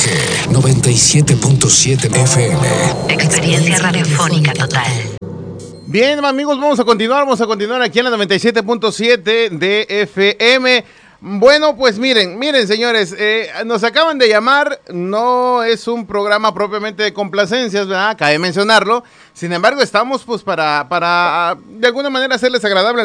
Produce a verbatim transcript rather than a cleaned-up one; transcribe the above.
G noventa y siete punto siete F M. Experiencia radiofónica total. Bien, amigos, vamos a continuar, vamos a continuar aquí en la noventa y siete punto siete de F M. Bueno, pues miren, miren señores, eh, nos acaban de llamar, no es un programa propiamente de complacencias, ¿verdad? Cabe mencionarlo, sin embargo estamos pues para, para de alguna manera hacerles agradable